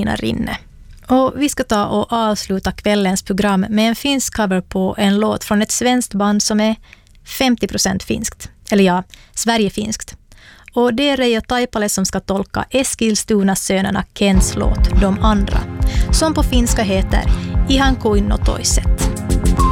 Rinne. Och vi ska ta och avsluta kvällens program med en finsk cover på en låt från ett svenskt band som är 50% finskt. Eller ja, Sverigefinskt. Och det är Reijo Taipale som ska tolka Eskilstunas sönerna Kens låt De andra, som på finska heter Ihan kuin no toiset.